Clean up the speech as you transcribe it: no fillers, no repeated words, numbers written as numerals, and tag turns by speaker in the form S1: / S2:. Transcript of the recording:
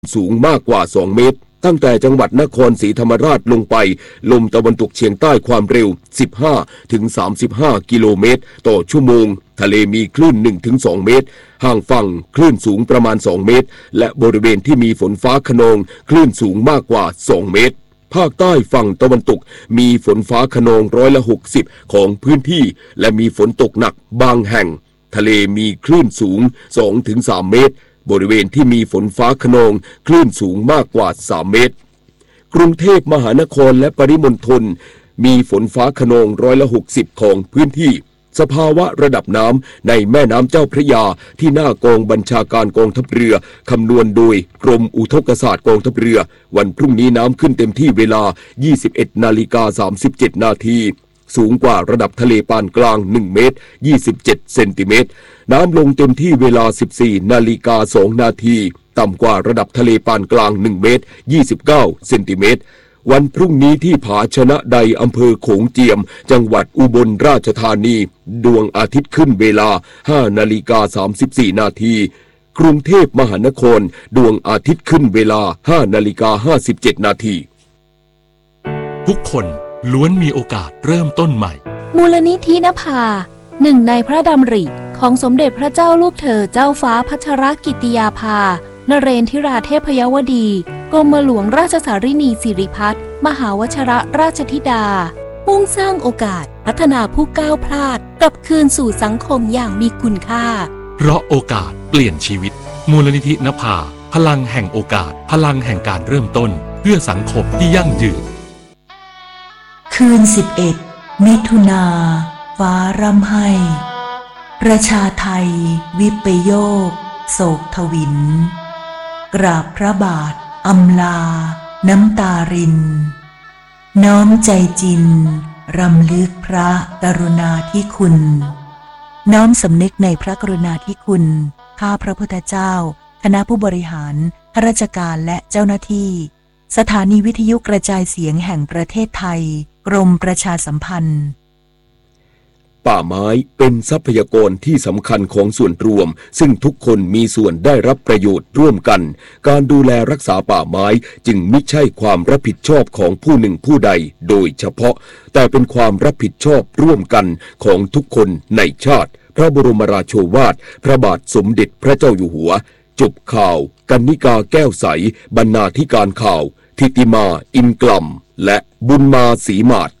S1: สูงมากกว่า2เมตรตั้งแต่จังหวัดนครศรีธรรมราชลงไปลมตะวันตกเฉียงใต้ความเร็ว15 ถึง 35 กิโลเมตรต่อชั่วโมงทะเลมีคลื่น 1-2 เมตรห่างฝั่งคลื่นสูงประมาณ2เมตรและบริเวณที่มีฝนฟ้าคะนองคลื่นสูงมากกว่า2เมตรภาคใต้ฝั่งตะวันตกมีฝนฟ้าคะนอง60%ของพื้นที่และมีฝนตกหนักบางแห่งทะเลมีคลื่นสูง 2-3 เมตรบริเวณที่มีฝนฟ้าคะนองคลื่นสูงมากกว่า3เมตรกรุงเทพมหานครและปริมณฑลมีฝนฟ้าคะนอง60%ของพื้นที่สภาวะระดับน้ำในแม่น้ำเจ้าพระยาที่หน้ากองบัญชาการกองทัพเรือคำนวณโดยกรมอุทกศาสตร์กองทัพเรือวันพรุ่งนี้น้ำขึ้นเต็มที่เวลา 21:37 นาทีสูงกว่าระดับทะเลปานกลาง1เมตร27เซนติเมตรน้ำลงเต็มที่เวลา 14:02 นาทีต่ำกว่าระดับทะเลปานกลาง1เมตร29เซนติเมตรวันพรุ่งนี้ที่ผาชนะใดอำเภอโขงเจียมจังหวัดอุบลราชธานีดวงอาทิตย์ขึ้นเวลา 5:34 นาทีกรุงเทพมหานครดวงอาทิตย์ขึ้นเวลา 5:57 นาที
S2: ทุกคนล้วนมีโอกาสเริ่มต้นใหม่
S3: มูลนิธินภาหนึ่งในพระดำริของสมเด็จพระเจ้าลูกเธอเจ้าฟ้าพัชรกิติยาภานเรนทิราเทพยวดีกรมหลวงราชสารินีสิริพัฒน์มหาวชรราชธิดามุ่งสร้างโอกาสพัฒนาผู้ก้าวพลาดกลับคืนสู่สังคมอย่างมีคุณค่า
S2: เพราะโอกาสเปลี่ยนชีวิตมูลนิธินภาพลังแห่งโอกาสพลังแห่งการเริ่มต้นเพื่อสังคมที่ยั่งยืน
S4: คืน11 มิถุนาฟ้าร่ำไห้ประชาไทยวิปโยคโศกทวินกราบพระบาทอำลาน้ำตารินน้อมใจจินรำลึกพระกรุณาธิคุณน้อมสำนึกในพระกรุณาธิคุณข้าพระพุทธเจ้าคณะผู้บริหารข้าราชการและเจ้าหน้าที่สถานีวิทยุกระจายเสียงแห่งประเทศไทยกรมประชาสัมพันธ์
S1: ป่าไม้เป็นทรัพยากรที่สำคัญของส่วนรวมซึ่งทุกคนมีส่วนได้รับประโยชน์ร่วมกันการดูแลรักษาป่าไม้จึงไม่ใช่ความรับผิดชอบของผู้หนึ่งผู้ใดโดยเฉพาะแต่เป็นความรับผิดชอบร่วมกันของทุกคนในชาติพระบรมราโชวาทพระบาทสมเด็จพระเจ้าอยู่หัวจบข่าวกนิกาแก้วใสบรรณาธิการข่าวทิติมาอินกล่ำและบุญมาศรีมาศ